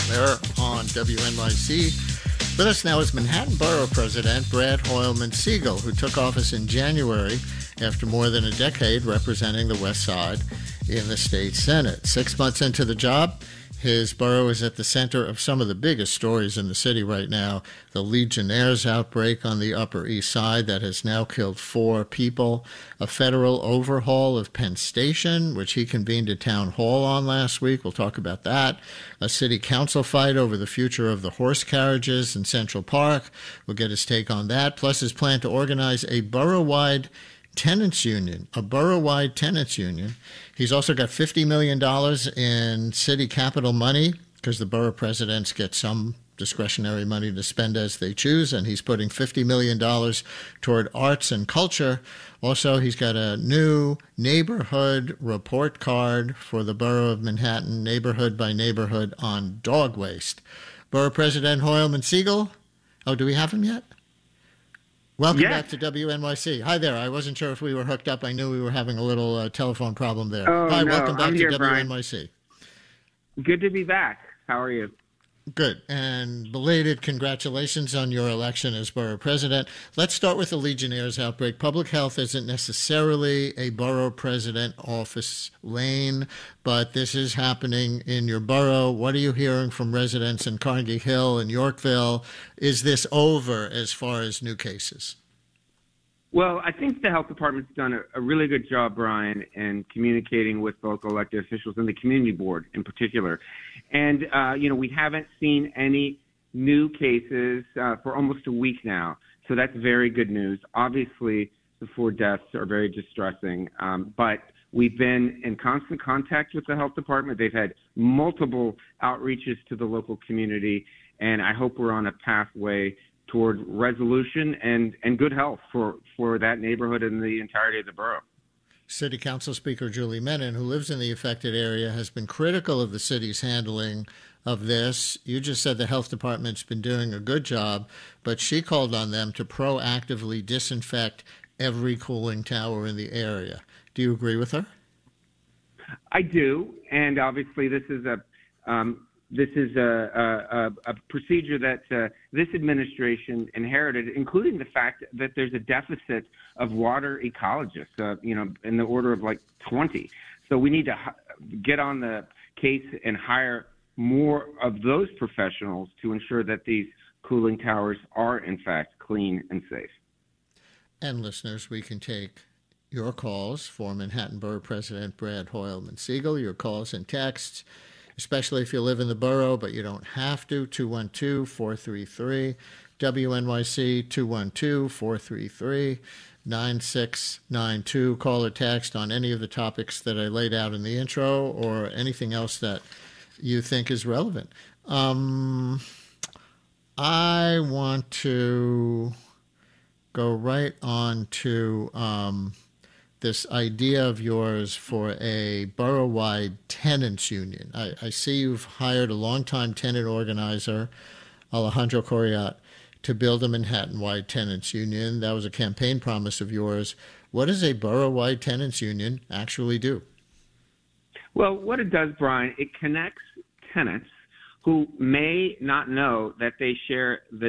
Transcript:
there on WNYC. With us now is Manhattan Borough President Brad Hoylman Siegel, who took office in January after more than a decade representing the West Side in the state Senate. 6 months into the job, his borough is at the center of some of the biggest stories in the city right now. The Legionnaires outbreak on the Upper East Side that has now killed 4 people. A federal overhaul of Penn Station, which he convened a town hall on last week. We'll talk about that. A city council fight over the future of the horse carriages in Central Park. We'll get his take on that. Plus his plan to organize a borough-wide tenants union, a borough-wide tenants union. He's also got $50 million in city capital money because the borough presidents get some discretionary money to spend as they choose, and he's putting $50 million toward arts and culture. Also, he's got a new neighborhood report card for the borough of Manhattan, neighborhood by neighborhood, on dog waste. Borough President Hoylman Siegel. Oh, do we have him yet? Welcome back to WNYC. Hi there. I wasn't sure if we were hooked up. I knew we were having a little telephone problem there. Hi, no, welcome back I'm to here, WNYC. Brian. Good to be back. How are you? Good. And belated congratulations on your election as borough president. Let's start with the Legionnaires outbreak. Public health isn't necessarily a borough president office lane, but this is happening in your borough. What are you hearing from residents in Carnegie Hill and Yorkville? Is this over as far as new cases? Well, I think the health department's done a really good job, Brian, in communicating with local elected officials and the community board in particular. And, we haven't seen any new cases for almost a week now. So that's very good news. Obviously, the 4 deaths are very distressing, but we've been in constant contact with the health department. They've had multiple outreaches to the local community, and I hope we're on a pathway toward resolution and good health for that neighborhood and the entirety of the borough. City Council Speaker Julie Menin, who lives in the affected area, has been critical of the city's handling of this. You just said the health department's been doing a good job, but she called on them to proactively disinfect every cooling tower in the area. Do you agree with her? I do, and obviously this is a procedure that this administration inherited, including the fact that there's a deficit of water ecologists, in the order of like 20. So we need to get on the case and hire more of those professionals to ensure that these cooling towers are, in fact, clean and safe. And listeners, we can take your calls for Manhattan Borough President Brad Hoylman Siegel, your calls and texts, especially if you live in the borough, but you don't have to. 212-433 WNYC, 212-433-9692. Call or text on any of the topics that I laid out in the intro or anything else that you think is relevant. I want to go right on to this idea of yours for a borough-wide tenants union. I see you've hired a longtime tenant organizer, Alejandro Corriat, to build a Manhattan-wide tenants union. That was a campaign promise of yours. What does a borough-wide tenants union actually do? Well, what it does, Brian, it connects tenants who may not know that they share the